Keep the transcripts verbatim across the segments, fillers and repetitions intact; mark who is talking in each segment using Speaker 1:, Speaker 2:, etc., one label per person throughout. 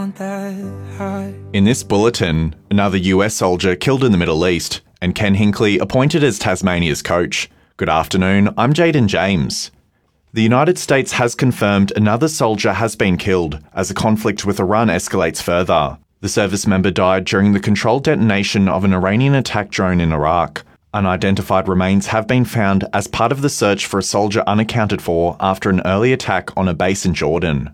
Speaker 1: aren't that high.
Speaker 2: In this bulletin, another U S soldier killed in the Middle East, and Ken Hinkley appointed as Tasmania's coach. Good afternoon, I'm Jaden James. The United States has confirmed another soldier has been killed as a conflict with Iran escalates further. The service member died during the controlled detonation of an Iranian attack drone in Iraq. Unidentified remains have been found as part of the search for a soldier unaccounted for after an early attack on a base in Jordan.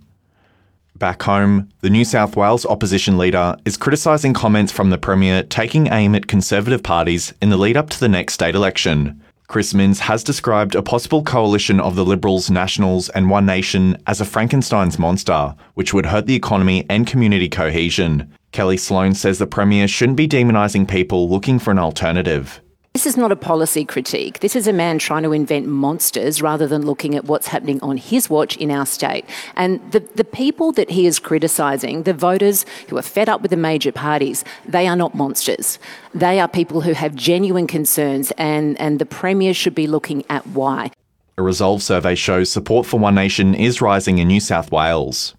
Speaker 2: Back home, the New South Wales opposition leader is criticising comments from the Premier taking aim at Conservative parties in the lead-up to the next state election. Chris Minns has described a possible coalition of the Liberals, Nationals and One Nation as a Frankenstein's monster, which would hurt the economy and community cohesion. Kelly Sloan says the Premier shouldn't be demonising people looking for an alternative.
Speaker 3: This is not a policy critique. This is a man trying to invent monsters rather than looking at what's happening on his watch in our state. And the, the people that he is criticising, the voters who are fed up with the major parties, they are not monsters. They are people who have genuine concerns, and, and the Premier should be looking at why.
Speaker 2: A Resolve survey shows support for One Nation is rising in New South Wales.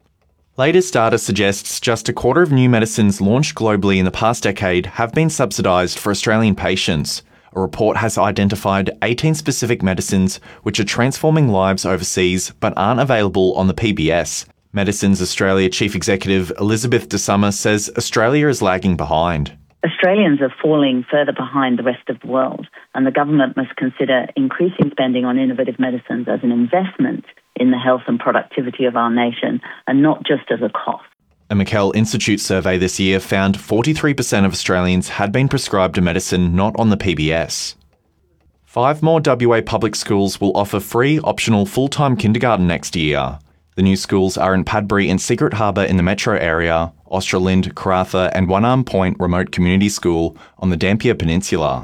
Speaker 2: Latest data suggests just a quarter of new medicines launched globally in the past decade have been subsidised for Australian patients. A report has identified eighteen specific medicines which are transforming lives overseas but aren't available on the P B S. Medicines Australia Chief Executive Elizabeth De Summer says Australia is lagging behind.
Speaker 4: Australians are falling further behind the rest of the world, and the government must consider increasing spending on innovative medicines as an investment in the health and productivity of our nation, and not just as a cost.
Speaker 2: A McKell Institute survey this year found forty-three percent of Australians had been prescribed a medicine not on the P B S. Five more W A public schools will offer free optional full-time kindergarten next year. The new schools are in Padbury and Secret Harbour in the metro area, Australind, Karratha and One Arm Point Remote Community School on the Dampier Peninsula.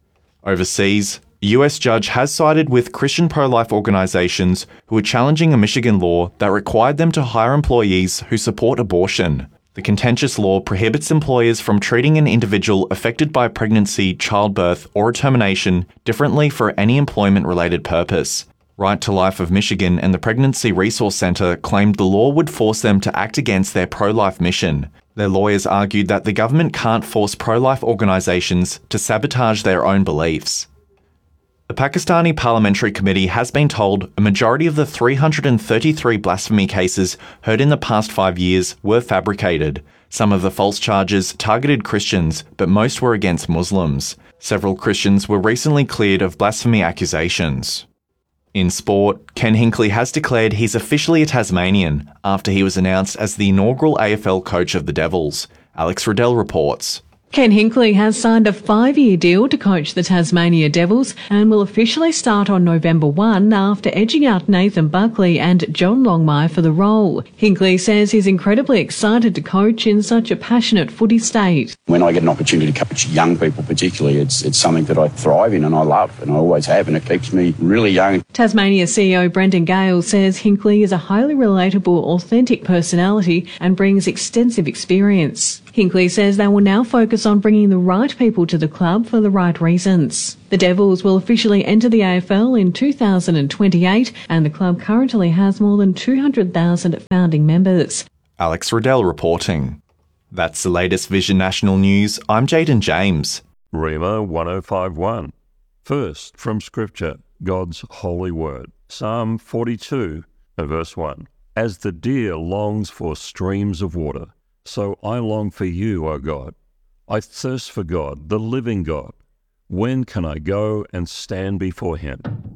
Speaker 2: Overseas, a U S judge has sided with Christian pro-life organisations who are challenging a Michigan law that required them to hire employees who support abortion. The contentious law prohibits employers from treating an individual affected by pregnancy, childbirth or a termination differently for any employment-related purpose. Right to Life of Michigan and the Pregnancy Resource Centre claimed the law would force them to act against their pro-life mission. Their lawyers argued that the government can't force pro-life organisations to sabotage their own beliefs. The Pakistani Parliamentary Committee has been told a majority of the three hundred thirty-three blasphemy cases heard in the past five years were fabricated. Some of the false charges targeted Christians, but most were against Muslims. Several Christians were recently cleared of blasphemy accusations. In sport, Ken Hinkley has declared he's officially a Tasmanian after he was announced as the inaugural A F L coach of the Devils. Alex Riddell reports.
Speaker 5: Ken Hinkley has signed a five-year deal to coach the Tasmania Devils and will officially start on November first after edging out Nathan Buckley and John Longmire for the role. Hinkley says he's incredibly excited to coach in such a passionate footy state.
Speaker 6: When I get an opportunity to coach young people particularly, it's it's something that I thrive in and I love and I always have, and it keeps me really young.
Speaker 5: Tasmania C E O Brendan Gale says Hinkley is a highly relatable, authentic personality and brings extensive experience. Hinkley says they will now focus on bringing the right people to the club for the right reasons. The Devils will officially enter the A F L in two thousand twenty-eight, and the club currently has more than two hundred thousand founding members.
Speaker 2: Alex Riddell reporting. That's the latest Vision National News. I'm Jaden James.
Speaker 7: Rhema one oh five one. First, from Scripture, God's holy word. Psalm forty-two, verse one. As the deer longs for streams of water, so I long for you, O God. I thirst for God, the living God. When can I go and stand before him?